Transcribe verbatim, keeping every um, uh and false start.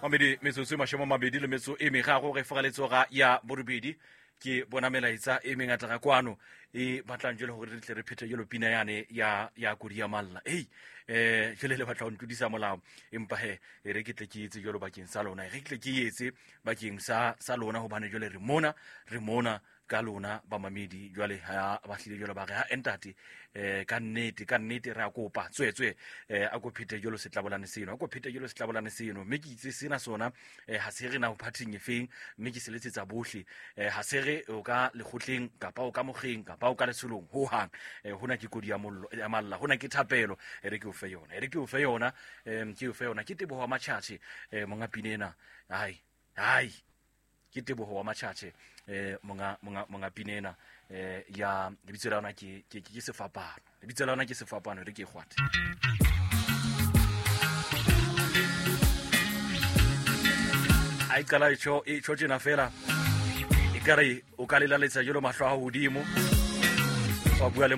Mamedi metsotso mashome mabedi le metso e meraro re fogaletso ga ya borobedi ke bona melaetsa e mengata ga kwano e batlang jole gore re tle re phete jolo pina yane ya ya kodi ya malla ei eh jole le batla o ntudisa molao empa he re ke tle ke etse jolo bakeng sa lona re tle ke etse bakeng sa sa lona go bane jole re mona re mona ka lona ba mamedi jwale ha ba hlile jolo ba re ha entate eh ka nnete ka nnete re a kopa tswetswe eh a go phete jolo setlabolane seno a go phete jolo setlabolane seno mme ke itse sena sona eh ha se re na ho phathing e feng mme ke seletsetsa bohle eh ha se re o ka lekgotleng kapa o ka mogeng kapa o ka letsolong ho hang eh hona ke kodi ya mollo ya malla hona ke thapelo e re ke o fe yona e re ke o fe yona em ke o fe yona ke teboho wa matšhatše eh monga pinena hai hai ke teboho wa matšhatše eh monga monga monga pinena eh ya lebitso la ona ke ke ke sefapano lebitso la ona ke sefapano re ke gwate ai kala icho icho tsena fela e kare o ka lela letsa jelo mahlo a hodimo wa bua le